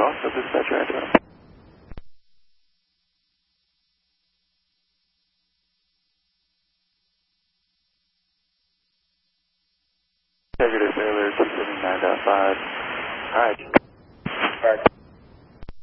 call, so dispatcher address. Executive Sailor 279.5. Alright.